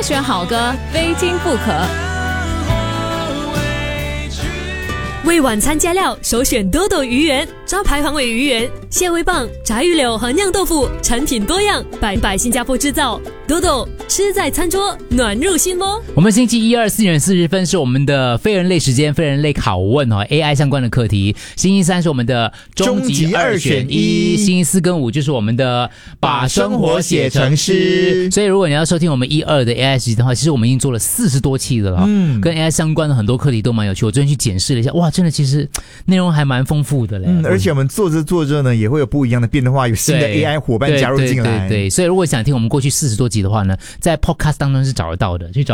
选好歌，非听不可。 为晚餐加料，首选多多鱼圆，招牌黄尾鱼圆、蟹味棒、炸鱼柳和酿豆腐，产品多样，百新加坡制造。多多吃在餐桌，暖入心窝。 我们星期1、2、4点40分是我们的非人类时间，非人类拷问AI 相关的课题。星期3是我们的终极2选1，星期4跟5就是我们的把生活写成诗。所以如果你要收听我们1、2的 AI 时间的话，其实我们已经做了40多期的了，跟 AI 相关的很多课题都蛮有趣。我昨天去检视了一下，哇，真的其实内容还蛮丰富的嘞。 而且我们做着呢，也会有不一样的变化，有新的 AI 伙伴加入进来。 对，所以如果想听我们过去40多集的话呢，在 Podcast 当中是找得到的，去找